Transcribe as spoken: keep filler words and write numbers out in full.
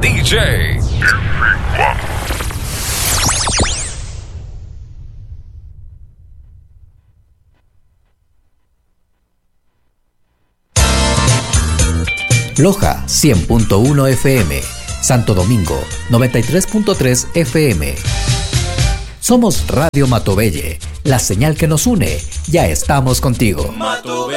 D J. Loja cien punto uno F M, Santo Domingo noventa y tres punto tres F M. Somos Radio Matobelle, la señal que nos une. Ya estamos contigo.